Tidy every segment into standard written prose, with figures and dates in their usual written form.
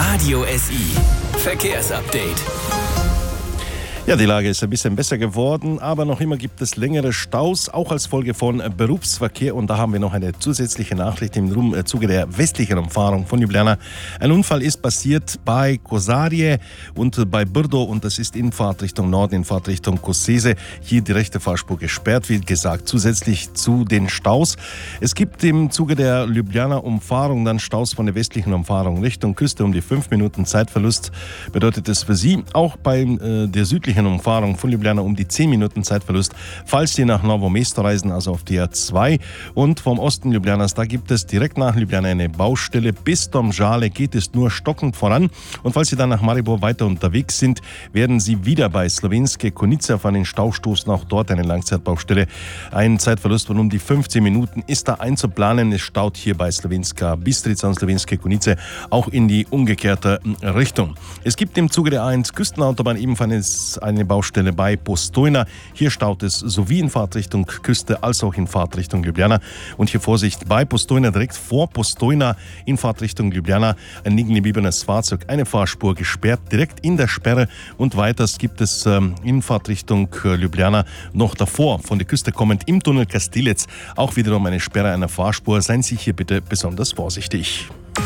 Radio SI Verkehrsupdate. Ja, die Lage ist ein bisschen besser geworden, aber noch immer gibt es längere Staus, auch als Folge von Berufsverkehr. Und da haben wir noch eine zusätzliche Nachricht im Zuge der westlichen Umfahrung von Ljubljana. Ein Unfall ist passiert bei Kozarje und bei Brdo und das ist in Fahrtrichtung Norden, in Fahrtrichtung Koseze. Hier die rechte Fahrspur gesperrt, wie gesagt, zusätzlich zu den Staus. Es gibt im Zuge der Ljubljana-Umfahrung dann Staus von der westlichen Umfahrung Richtung Küste um die 5 Minuten Zeitverlust. Bedeutet es für Sie auch bei der südlichen Umfahrung von Ljubljana um die 10 Minuten Zeitverlust, falls Sie nach Novo Mesto reisen, also auf die A2. Und vom Osten Ljubljanas, da gibt es direkt nach Ljubljana eine Baustelle. Bis Domžale geht es nur stockend voran. Und falls Sie dann nach Maribor weiter unterwegs sind, werden Sie wieder bei Slovenske Konjica auf einen Stau stoßen. Auch dort eine Langzeitbaustelle. Ein Zeitverlust von um die 15 Minuten ist da einzuplanen. Es staut hier bei Slovenska Bistrica und Slovenske Konjica auch in die umgekehrte Richtung. Es gibt im Zuge der A1 Küstenautobahn ebenfalls eine Baustelle bei Postojna. Hier staut es sowie in Fahrtrichtung Küste als auch in Fahrtrichtung Ljubljana. Und hier Vorsicht, bei Postojna, direkt vor Postojna in Fahrtrichtung Ljubljana, ein liegen gebliebenes Fahrzeug, eine Fahrspur gesperrt, direkt in der Sperre. Und weiters gibt es in Fahrtrichtung Ljubljana noch davor, von der Küste kommend im Tunnel Kastilec, auch wiederum eine Sperre einer Fahrspur. Seien Sie hier bitte besonders vorsichtig.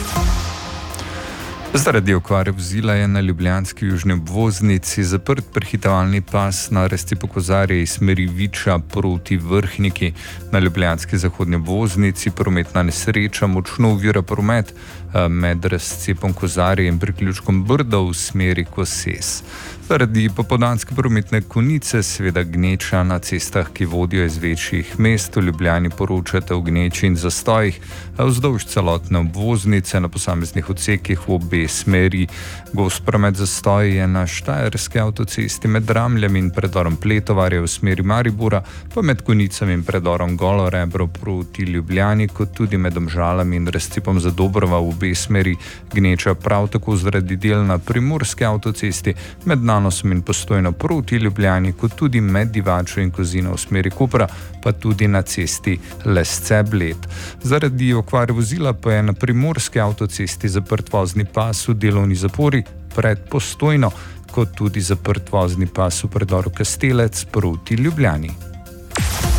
Zaradi okvare vozila je na ljubljanski južni obvoznici zaprt prehitevalni pas na rasti po Kozarji iz smeri Viča proti Vrhniki. Na ljubljanski zahodni obvoznici prometna nesreča močno ovira promet med razcepom Kozarje in priključkom Brdo v smeri Koses. Zaradi popoldanske prometne konice, seveda gneča na cestah, ki vodijo iz večjih mest, v Ljubljani poročate o gneči in zastojih vzdolž celotne obvoznice na posameznih odsekih v obe smeri. Gost promet zastoj je na Štajerski avtocesti med Ramljem in predorom Pletovarje v smeri Maribora, pa med Konicami in predorom Golo Rebro proti Ljubljani, kot tudi med Domžalami in razcepom Zadobrova v obe smeri. Gneča prav tako zaradi del na Primorski avtocesti med Nanosom in Postojno proti Ljubljani, kot tudi med Divačo in Kozino v smeri Kopra, pa tudi na cesti Lesce-Bled. Zaradi okvare vozila pa je na Primorski avtocesti zaprt vozni pas v delovni zapori pred Postojno, kot tudi zaprt vozni pas v predoru Kastelec proti Ljubljani.